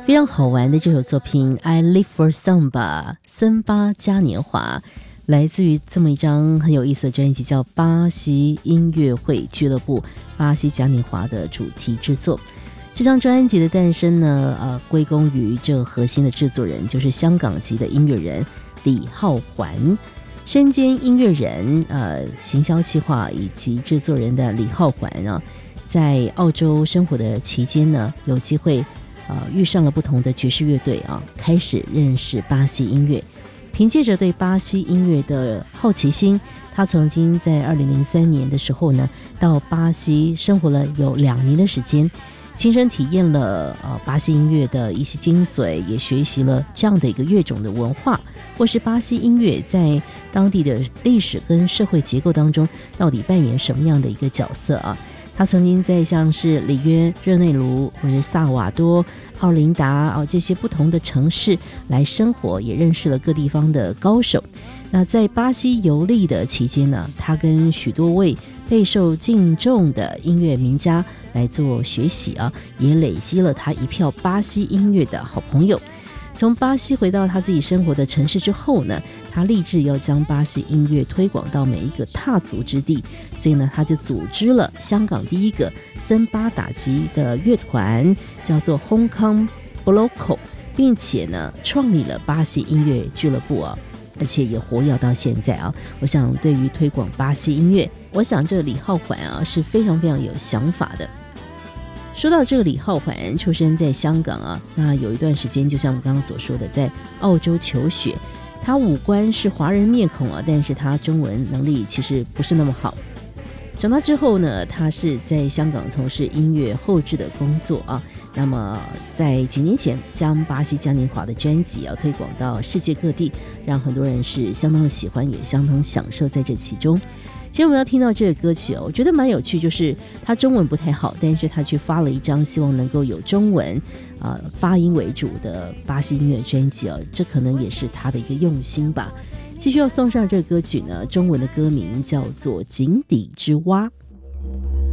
非常好玩的这首作品 I Live for Samba 森巴嘉年华，来自于这么一张很有意思的专辑，叫巴西音乐会俱乐部巴西嘉年华的主题制作。这张专辑的诞生呢，归功于这核心的制作人，就是香港籍的音乐人李浩环。身兼音乐人、行销企划以及制作人的李浩环啊，在澳洲生活的期间呢，有机会遇上了不同的爵士乐队啊，开始认识巴西音乐。凭借着对巴西音乐的好奇心，他曾经在2003年的时候呢，到巴西生活了有2年的时间，亲身体验了巴西音乐的一些精髓，也学习了这样的一个乐种的文化，或是巴西音乐在当地的历史跟社会结构当中到底扮演什么样的一个角色啊。他曾经在像是里约热内卢或者萨瓦多、奥林达这些不同的城市来生活，也认识了各地方的高手。那在巴西游历的期间呢，他跟许多位备受敬重的音乐名家来做学习啊，也累积了他一票巴西音乐的好朋友。从巴西回到他自己生活的城市之后呢，他立志要将巴西音乐推广到每一个踏足之地，所以呢，他就组织了香港第一个森巴打击的乐团，叫做 Hong Kong Bloco， 并且呢，创立了巴西音乐俱乐部啊，而且也活跃到现在啊。我想对于推广巴西音乐，我想这李浩环啊是非常非常有想法的。说到这个李浩环出生在香港啊，那有一段时间就像我们刚刚所说的在澳洲求学，他五官是华人面孔啊，但是他中文能力其实不是那么好。长大之后呢，他是在香港从事音乐后制的工作啊，那么在几年前将巴西嘉年华的专辑推广到世界各地，让很多人是相当的喜欢，也相当享受在这其中。今天我们要听到这个歌曲我觉得蛮有趣，就是他中文不太好，但是他去发了一张希望能够有中文发音为主的巴西音乐专辑这可能也是他的一个用心吧。继续要送上这个歌曲呢，中文的歌名叫做《井底之蛙》。